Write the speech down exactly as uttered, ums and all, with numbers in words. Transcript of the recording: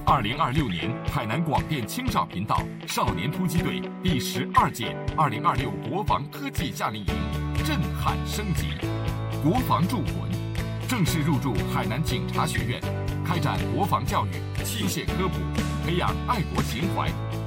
二零二六年海南广电青少频道少年突击队第十二届二零二六国防科技夏令营震撼升级，国防铸魂，正式入驻海南警察学院，开展国防教育、器械科普，培养爱国情怀。